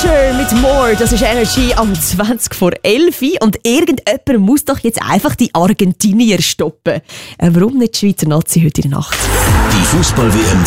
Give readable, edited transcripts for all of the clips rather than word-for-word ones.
Usher mit More, das ist Energy am 20 vor 11 Uhr und irgendjemand muss doch jetzt einfach die Argentinier stoppen. Warum nicht die Schweizer Nazi heute in der Nacht? Die Fußball-WM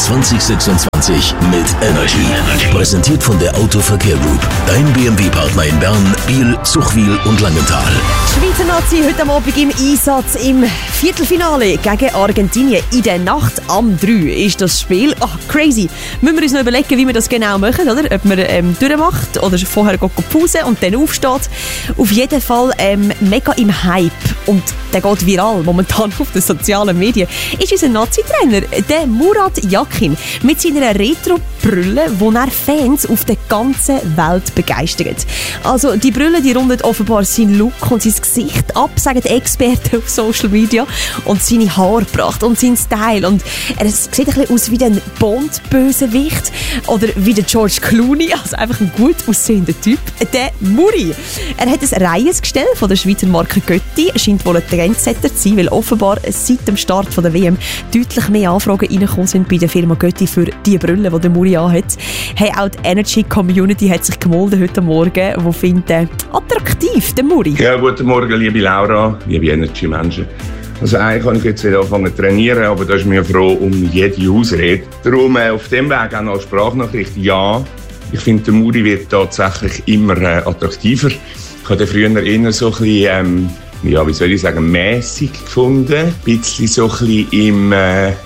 2026 mit Energy. Präsentiert von der Autoverkehr Group. Dein BMW-Partner in Bern, Biel, Zuchwil und Langenthal. Die Schweizer Nazi heute am Abend im Einsatz im Viertelfinale gegen Argentinien. In der Nacht am 3 ist das Spiel. Ach, crazy. Müssen wir uns noch überlegen, wie wir das genau machen, oder? Ob man durchmacht oder vorher pausen und dann aufsteht. Auf jeden Fall mega im Hype. Und der geht viral momentan auf den sozialen Medien. Ist unser Nazi-Trainer, der Murat Yakin, mit seiner Retro-Brille, wo er Fans auf der ganzen Welt begeistert. Also die Brille, die rundet offenbar seinen Look und sein Gesicht ab, sagen Experten auf Social Media, und seine Haarpracht und sein Style. Und er sieht ein bisschen aus wie der Bond-Bösewicht oder wie der George Clooney, also einfach ein gut aussehender Typ. Der Muri. Er hat ein Reihensgestell von der Schweizer Marke Götti, scheint wohl ein Trendsetter zu sein, weil offenbar seit dem Start von der WM deutlich mehr Anfragen reingekommen sind bei der Firma Götti für die Brille, die der Muri anhat. Hey, auch die Energy Community hat sich gemolden heute Morgen, wo findet attraktiv, der Muri. Ja, guten Morgen, liebe Laura, liebe Energy-Menschen. Also eigentlich kann ich jetzt wieder anfangen zu trainieren, aber da ist mir froh um jede Ausrede. Darum auf dem Weg auch noch eine Sprachnachricht. Ja, ich finde, der Muri wird tatsächlich immer attraktiver. Ich habe den früher eher so ein bisschen, ja, wie soll ich sagen, mässig gefunden. Ein bisschen so ein bisschen im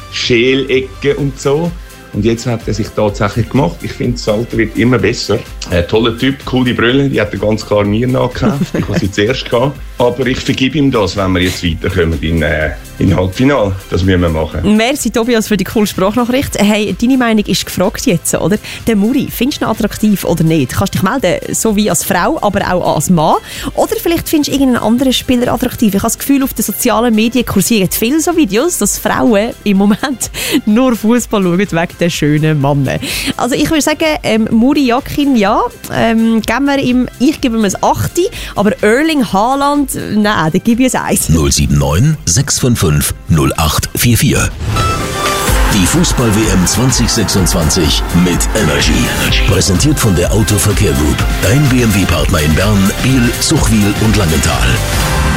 Schälecke und so. Und jetzt hat er sich tatsächlich gemacht. Ich finde, das Alter wird immer besser. Toller Typ, coole Brille, die hat er ganz klar mir nachgekauft. Ich habe sie zuerst gehabt. Aber ich vergebe ihm das, wenn wir jetzt weiterkommen in Halbfinale. Das müssen wir machen. Merci, Tobias, für die coole Sprachnachricht. Hey, deine Meinung ist gefragt jetzt, oder? Der Muri, findest du ihn attraktiv oder nicht? Kannst dich melden, so wie als Frau, aber auch als Mann. Oder vielleicht findest du irgendeinen anderen Spieler attraktiv. Ich habe das Gefühl, auf den sozialen Medien kursieren viele so Videos, dass Frauen im Moment nur Fußball schauen wegen der schönen Männer. Also ich würde sagen, Muri Yakin, ja. Geben wir ihm, ich gebe ihm ein 8, aber Erling Haaland, nein, da gebe ich ein 1. 079 655 0844. Die Fußball-WM 2026 mit Energy. Präsentiert von der Autoverkehr Group. Dein BMW-Partner in Bern, Biel, Zuchwil und Langenthal.